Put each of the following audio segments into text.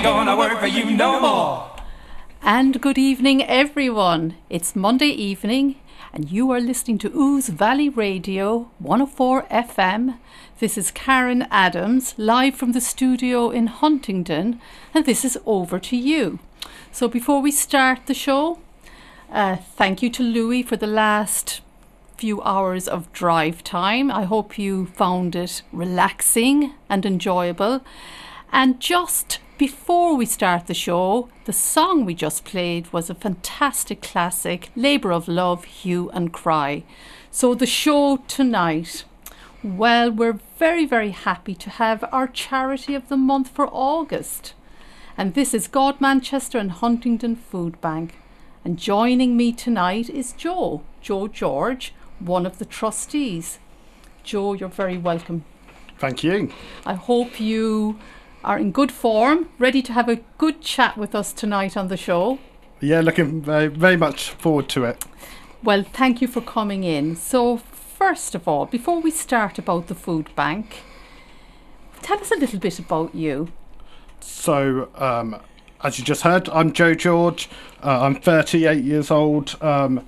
ain't gonna work for you no more. And good evening, everyone. It's Monday evening, and you are listening to Ouse Valley Radio 104 FM. This is Karen Adams, live from the studio in Huntingdon, and this is Over to You. So before we start the show, thank you to Louis for the last few hours of drive time. I hope you found it relaxing and enjoyable. And just before we start the show, the song we just played was a fantastic classic, Labour of Love, Hue and Cry. So the show tonight, well, we're very, very happy to have our charity of the month for August. And this is God Manchester and Huntingdon Food Bank. And joining me tonight is Joe George, one of the trustees. Joe, you're very welcome. Thank you. I hope you are in good form, ready to have a good chat with us tonight on the show. Yeah, looking very, very much forward to it. Well, thank you for coming in. So, first of all, before we start about the food bank, tell us a little bit about you. So, as you just heard, I'm Joe George. I'm 38 years old, and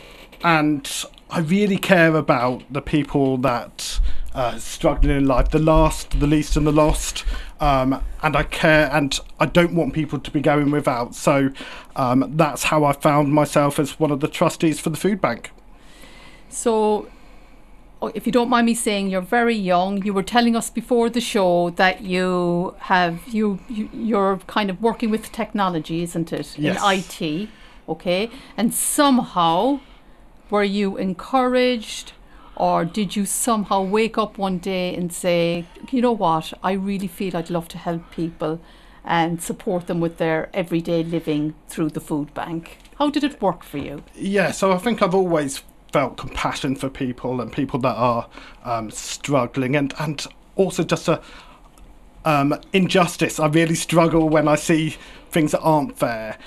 I really care about the people that are struggling in life, the last, the least and the lost. And I care, and I don't want people to be going without. So that's how I found myself as one of the trustees for the food bank. So, if you don't mind me saying, you're very young. You were telling us before the show that you're kind of working with technology, isn't it? Yes. In IT, okay? And somehow, were you encouraged, or did you somehow wake up one day and say, you know what, I really feel I'd love to help people and support them with their everyday living through the food bank? How did it work for you? Yeah, so I think I've always felt compassion for people and people that are struggling, and also just injustice. I really struggle when I see things that aren't fair.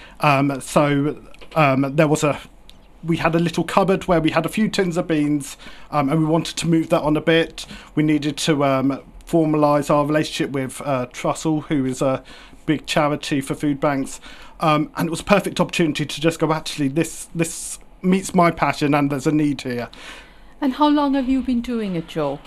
We had a little cupboard where we had a few tins of beans, and we wanted to move that on a bit. We needed to formalise our relationship with Trussell, who is a big charity for food banks, and it was a perfect opportunity to just go, actually, this meets my passion and there's a need here. And how long have you been doing it, Joe?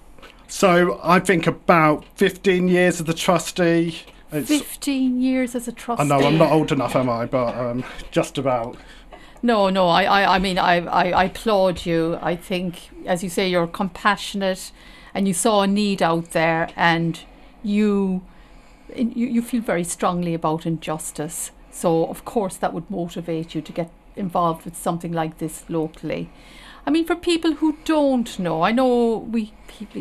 So I think about 15 years as a trustee. 15 years as a trustee? I know, I'm not old enough, am I? But just about. No, I mean, I applaud you. I think, as you say, you're compassionate and you saw a need out there, and you feel very strongly about injustice. So, of course, that would motivate you to get involved with something like this locally. I mean, for people who don't know, I know we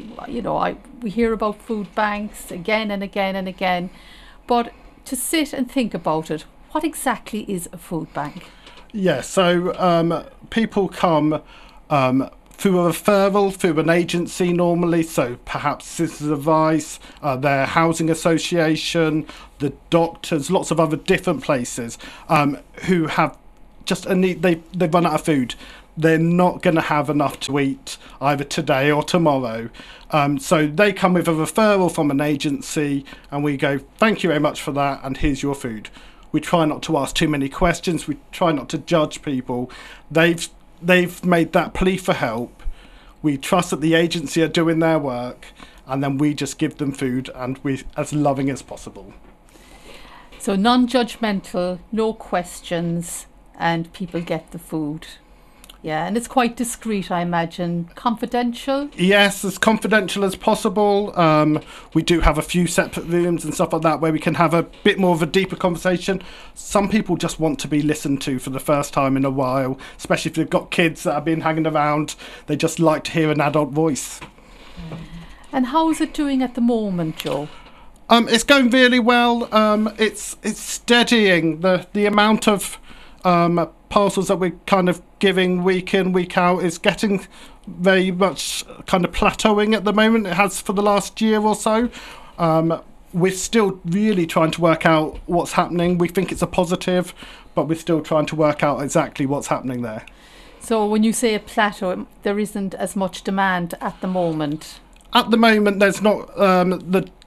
hear about food banks again and again and again, but to sit and think about it, what exactly is a food bank? Yeah, so people come through a referral, through an agency normally, so perhaps Sisters of Vice, their housing association, the doctors, lots of other different places who have just a need. They've run out of food. They're not going to have enough to eat either today or tomorrow. So they come with a referral from an agency, and we go, thank you very much for that, and here's your food. We try not to ask too many questions. We try not to judge people. They've made that plea for help. We trust that the agency are doing their work, and then we just give them food, and we as loving as possible. So non-judgmental, no questions, and people get the food. Yeah, and it's quite discreet, I imagine. Confidential? Yes, as confidential as possible. We do have a few separate rooms and stuff like that where we can have a bit more of a deeper conversation. Some people just want to be listened to for the first time in a while, especially if they've got kids that have been hanging around. They just like to hear an adult voice. And how is it doing at the moment, Joe? It's going really well. It's steadying. The amount of parcels that we're kind of giving week in, week out is getting very much kind of plateauing at the moment. It has for the last year or so. We're still really trying to work out what's happening. We think it's a positive, but we're still trying to work out exactly what's happening there. So when you say a plateau, there isn't as much demand at the moment? At the moment, there's not. The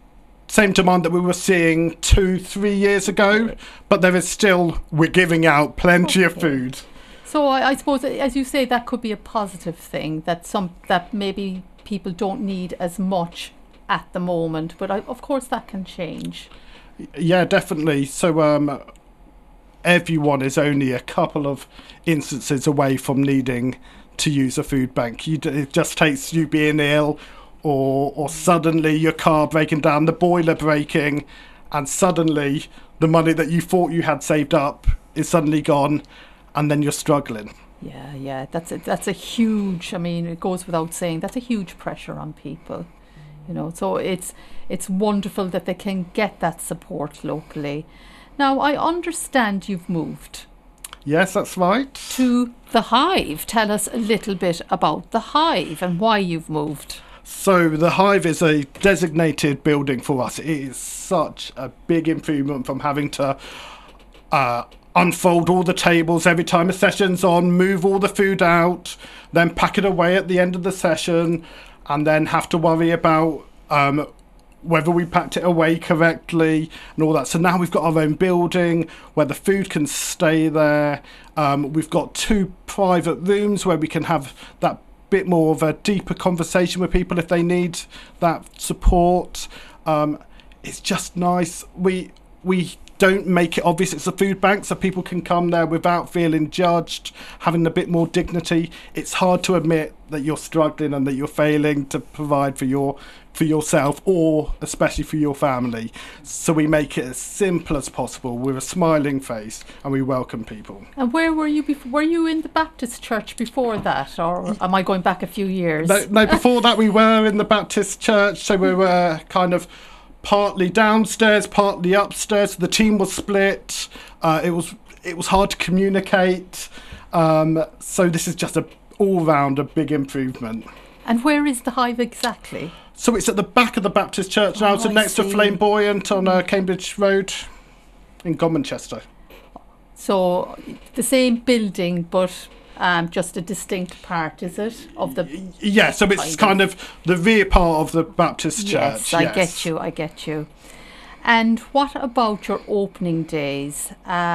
same demand that we were seeing 2-3 years ago, but there is still, we're giving out plenty of food. So I suppose, as you say, that could be a positive thing, that maybe people don't need as much at the moment, but of course that can change. Yeah, definitely. So everyone is only a couple of instances away from needing to use a food bank. It just takes you being ill, or suddenly your car breaking down, the boiler breaking, and suddenly the money that you thought you had saved up is suddenly gone, and then you're struggling. Yeah, that's a huge, I mean, it goes without saying, that's a huge pressure on people. So it's wonderful that they can get that support locally. Now, I understand you've moved. Yes, that's right. To the Hive. Tell us a little bit about the Hive and why you've moved. So the Hive is a designated building for us. It is such a big improvement from having to unfold all the tables every time a session's on, move all the food out, then pack it away at the end of the session, and then have to worry about whether we packed it away correctly and all that. So now we've got our own building where the food can stay there. We've got 2 private rooms where we can have that bit more of a deeper conversation with people if they need that support. It's just nice. We don't make it obvious it's a food bank, so people can come there without feeling judged, having a bit more dignity. It's hard to admit that you're struggling and that you're failing to provide for yourself, or especially for your family. So we make it as simple as possible with a smiling face, and we welcome people. And where were you before? Were you in the Baptist church before that, or am I going back a few years? No, before that we were in the Baptist church, so we were kind of partly downstairs, partly upstairs. The team was split. It was hard to communicate. So this is just all round a big improvement. And where is the Hive exactly? So it's at the back of the Baptist church now, so next to Flamboyant on Cambridge Road in Godmanchester. So the same building, but just a distinct part, is it? Of the yeah, so it's kind of the rear part of the Baptist church. Yes, I get you. And what about your opening days?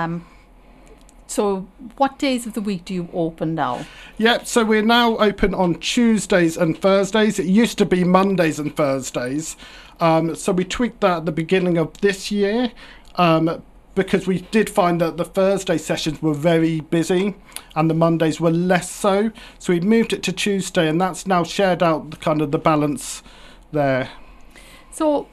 So what days of the week do you open now? Yeah, so we're now open on Tuesdays and Thursdays. It used to be Mondays and Thursdays. So we tweaked that at the beginning of this year because we did find that the Thursday sessions were very busy and the Mondays were less so. So we moved it to Tuesday, and that's now shared out kind of the balance there. So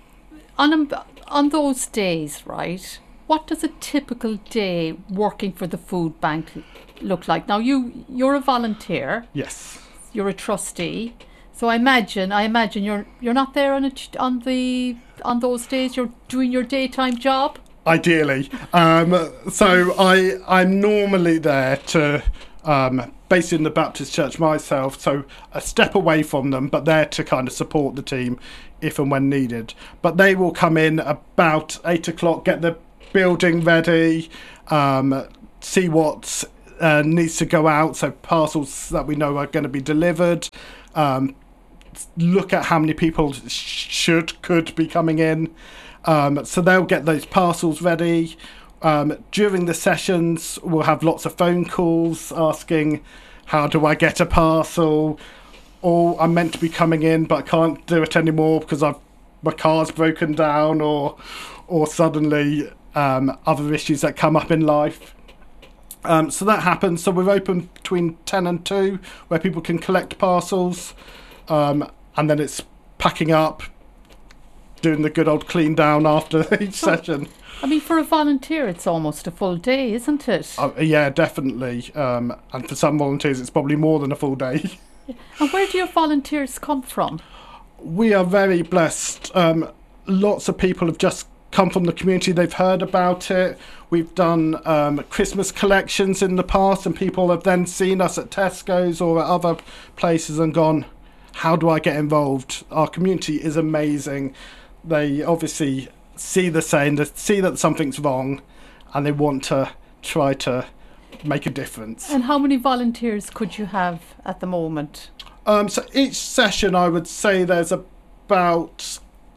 on those days, right, what does a typical day working for the food bank look like? Now you're a volunteer. Yes. You're a trustee. So I imagine you're not there on those days. You're doing your daytime job. Ideally, so I'm normally there to based in the Baptist church myself, so a step away from them, but there to kind of support the team if and when needed. But they will come in about 8 o'clock, get the building ready, see what needs to go out, so parcels that we know are going to be delivered, look at how many people could be coming in. So they'll get those parcels ready. During the sessions, we'll have lots of phone calls asking, how do I get a parcel? Or I'm meant to be coming in, but I can't do it anymore because my car's broken down, or suddenly other issues that come up in life. So that happens. So we're open between 10 and 2, where people can collect parcels. And then it's packing up, doing the good old clean down after each session. I mean, for a volunteer, it's almost a full day, isn't it? Yeah, definitely. And for some volunteers, it's probably more than a full day. And where do your volunteers come from? We are very blessed. Lots of people have just come from the community. They've heard about it. We've done Christmas collections in the past, and people have then seen us at Tesco's or at other places and gone, how do I get involved? Our community is amazing. They obviously see the same, they see that something's wrong, and they want to try to make a difference. And how many volunteers could you have at the moment? So each session, I would say there's about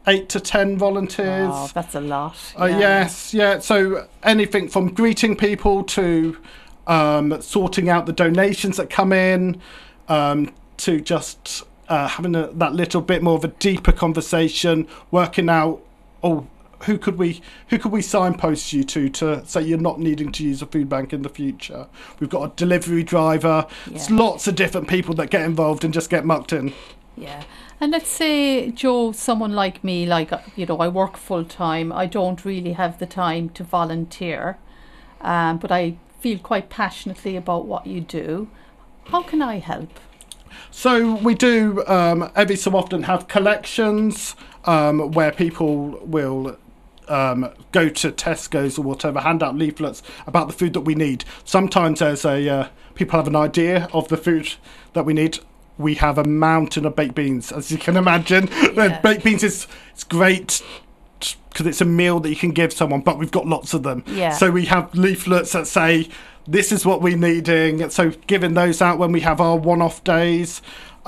8 to 10 volunteers. Oh, that's a lot. Yes, yeah. So anything from greeting people to sorting out the donations that come in, to just having that little bit more of a deeper conversation, working out, who could we signpost you to so you're not needing to use a food bank in the future. We've got a delivery driver. There's lots of different people that get involved and just get mucked in. Yeah. And let's say, Joe, someone like me, I work full time. I don't really have the time to volunteer, but I feel quite passionately about what you do. How can I help? So we do every so often have collections where people will go to Tesco's or whatever, hand out leaflets about the food that we need. Sometimes there's people have an idea of the food that we need. We have a mountain of baked beans, as you can imagine. Yeah. Baked beans it's great because it's a meal that you can give someone, but we've got lots of them. Yeah. So we have leaflets that say, this is what we're needing. So giving those out when we have our one-off days.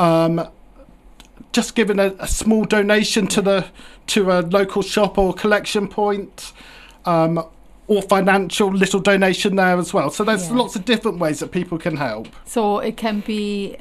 Just giving a small donation to a local shop or collection point, or financial little donation there as well. So there's lots of different ways that people can help. So it can be,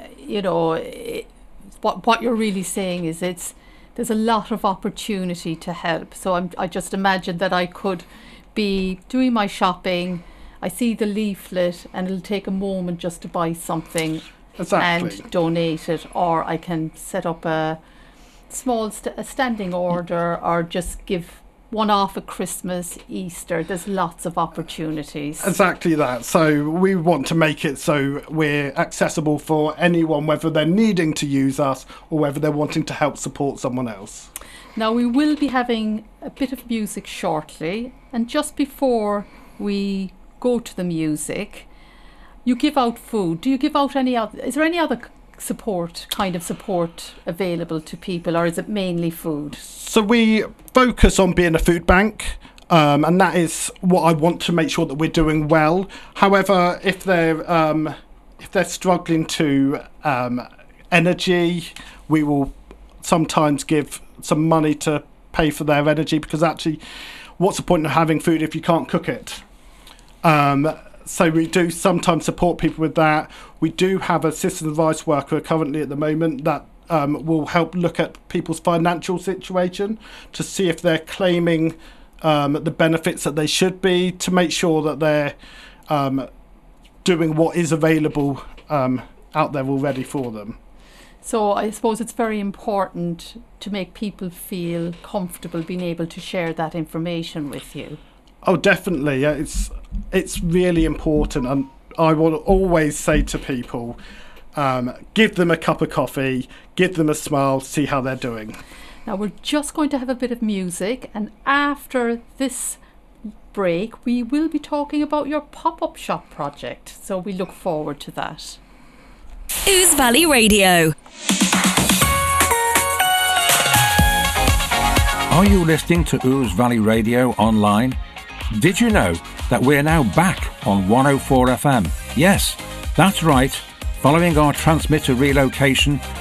what you're really saying is there's a lot of opportunity to help. So I just imagine that I could be doing my shopping, I see the leaflet, and it'll take a moment just to buy something. Exactly. And donate it, or I can set up a small standing order, or just give one off at Christmas, Easter. There's lots of opportunities. Exactly that. So we want to make it so we're accessible for anyone, whether they're needing to use us or whether they're wanting to help support someone else. Now we will be having a bit of music shortly, and just before we go to the music, you give out food. Do you give out is there any other support available to people, or is it mainly food? So we focus on being a food bank, and that is what I want to make sure that we're doing well. However, if they're struggling to energy, we will sometimes give some money to pay for their energy, because actually, what's the point of having food if you can't cook it? So we do sometimes support people with that. We do have a citizen advice worker currently at the moment that will help look at people's financial situation to see if they're claiming the benefits that they should be, to make sure that they're doing what is available out there already for them. So I suppose it's very important to make people feel comfortable being able to share that information with you. Oh, definitely. Yeah, it's really important, and I will always say to people, give them a cup of coffee, give them a smile, see how they're doing. Now we're just going to have a bit of music, and after this break we will be talking about your pop-up shop project, so we look forward to that. Ouse Valley Radio. Are you listening to Ouse Valley Radio online? Did you know that we're now back on 104 FM? Yes, that's right. Following our transmitter relocation,